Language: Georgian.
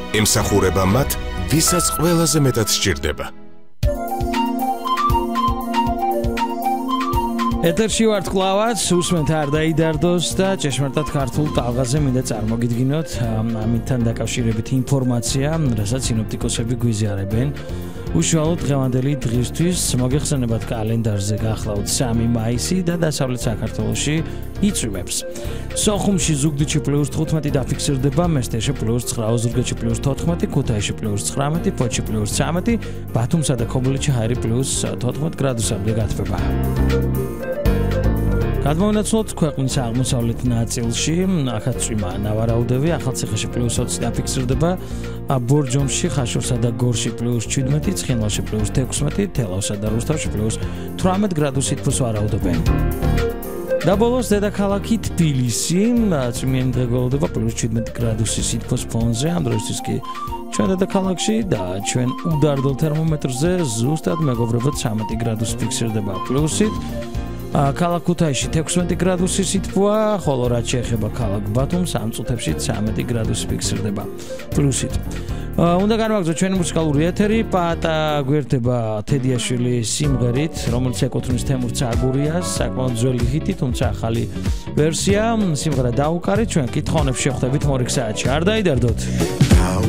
ემსახურება მათ, ვისაც ყველაზე მეტად სჭირდება. ეთერში ვართ კლავაც, უსმენთ არ დაიდარდოს და ჭეშმარიტად ქართულ ტალღაზე მინდა წარმოგიდგინოთ ამითთან დაკავშირებით ინფორმაცია, რასაც სინოპტიკოსები გვიზიარებენ. უშუალოდ დღევანდელი დღისთვის მოგეხსენებათ კალენდარზე გახლავთ 3 მაისი და დასავლეთ საქართველოში იწვიმებს. სოხუმში ზუგდიდში +15 დაფიქსირდება, მესტიაში +9, ოზურგეთში +14, ქუთაისში +19, ფოთში +13, ბათუმსა და ქობულეთში ჰაერი +14 გრადუსამდე გათბება. გადმოვინაცვლოთ ქვეყნის აღმოსავლეთ ნაწილში, აქაც წვიმა ნავარაუდები, ახალციხეში +20 დაფიქსირდება, ბორჯომში, ხაშურსა და გორში +17, ცხინვალში +16, თელავსა და რუსთავში +18 გრადუსით თბოს ვარაუდობენ. და ბოლოს დედაქალაქი თბილისი, წვიმიანი დღე გველოდება +17 გრადუსის სითბოს ფონზე, ამ დროისთვის კი ჩვენ დედაქალაქში და ჩვენ უდარდელ თერმომეტრზე ზუსტად მეგობრებოდ 13 გრადუსი ფიქსირდება პლუსით. ქალაქ ქუთაისში 16 გრადუსი სითბოა, ხოლო რაც შეეხება ქალაქ ბათუმს, ამ წუთებში 13 გრადუსი ფიქსირდება პლუსით. უნდა განვაგრძოთ ჩვენი მუსიკალური ეთერი, პაატა გვერდება თედიაშვილის სიმღერით, რომელიც ეკუთვნის თემურ ცაგურიას, საკმაოდ ძველი ჰიტი, თუმცა ახალი ვერსია, სიმღერა დაუკარით, ჩვენ კითხონებს შევხვდებით მორიგ საათში. არ დაიდარდოთ.